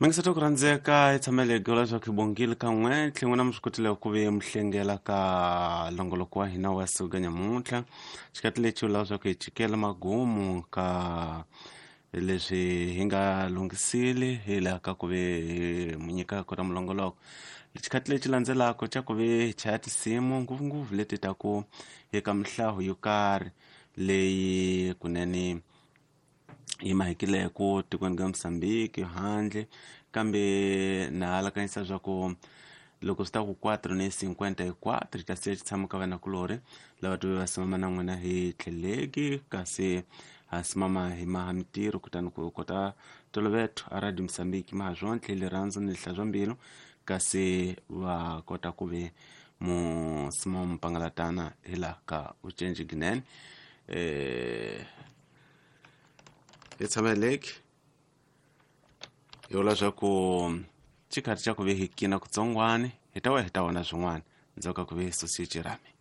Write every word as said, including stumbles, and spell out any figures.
Mengisato kuranzeka itsamele gola zwa kibongile kan'we tlhengwana musukutile ku ve muhlengela ka longoloko wa hina wa suga nyamuntlha xikati lexi ula swa ku hi cikela magumu ka leswi hi nga lunghisile hi laha ka ku ve hi munyika kota mulongoloko xikati lexi landzelaka xa ku ve hi chaya tinsimu nguvunguvu leti ta ku eka mihlahu yo karhi leyi kunene yi mahekileko tikweni ka Mozambique handle kambe na halakanyisa swa ku loko swi ta ku quattro ni cinquenta e quattro kasi lexi tshama ka vana kulori lava tuve va simama na n'wina hi tlheleki kasi ha simama hi maha mintirho kutani ku kota toloveto a radio Mozambique maha zwontlhe le rhandzu ni lihla zwa mbilu kasi va kota ku ve mu simama mupangalatana hi laha ka ucenci ginene eh itsameleki yola swa ku chikhati cha ku ve hi kina kutsongwane hi ta wa hi ta wona swin'wana ndzhaku ka ku ve sausage rami